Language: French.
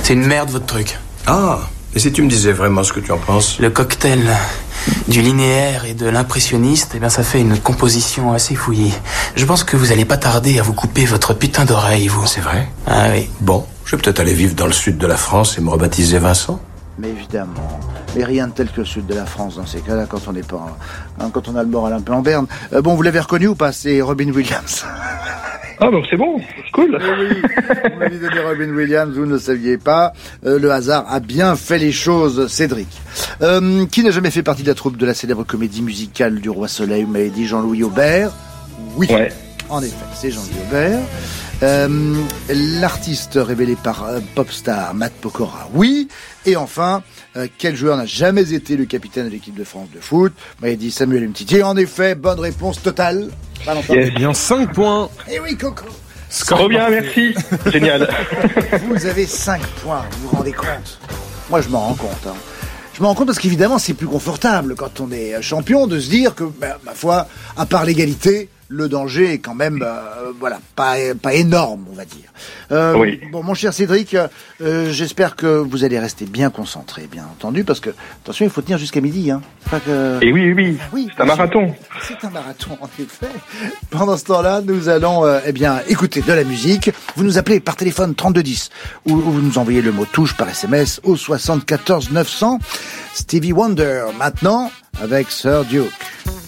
C'est une merde, votre truc. Ah, et si tu me disais vraiment ce que tu en penses? Le cocktail du linéaire et de l'impressionniste, eh bien, ça fait une composition assez fouillie. Je pense que vous allez pas tarder à vous couper votre putain d'oreille, vous. C'est vrai? Ah oui. Bon, je vais peut-être aller vivre dans le sud de la France et me rebaptiser Vincent. Mais évidemment, mais rien de tel que le sud de la France dans ces cas-là, quand on n'est pas, quand on a le moral un peu en berne. Bon, vous l'avez reconnu ou pas? C'est Robin Williams. Ah donc c'est bon, cool. Oui, vous m'avez donné Robin Williams, vous ne le saviez pas. Le hasard a bien fait les choses, Cédric. Qui n'a jamais fait partie de la troupe de la célèbre comédie musicale du Roi Soleil? Vous m'avez dit Jean-Louis Aubert. Oui, ouais. En effet, c'est Jean-Louis Aubert. L'artiste révélé par Popstar, Matt Pokora, oui. Et enfin, quel joueur n'a jamais été le capitaine de l'équipe de France de foot? Vous m'avez dit Samuel Umtiti. En effet, bonne réponse totale. Yes. Eh bien, 5 points. Eh oui, Coco. Trop bien, merci. Génial. Vous avez 5 points, vous vous rendez compte? Moi, je m'en rends compte. Hein. Je m'en rends compte parce qu'évidemment, c'est plus confortable quand on est champion de se dire que, ma foi, à part l'égalité, le danger est quand même, pas énorme, on va dire. Oui. Bon, mon cher Cédric, j'espère que vous allez rester bien concentré, bien entendu, parce que, attention, il faut tenir jusqu'à midi, hein. Pas que... Et oui, c'est un marathon. C'est un marathon, en effet. Pendant ce temps-là, nous allons, écouter de la musique. Vous nous appelez par téléphone 3210, ou vous nous envoyez le mot touche par SMS au 74 900. Stevie Wonder, maintenant, avec Sir Duke.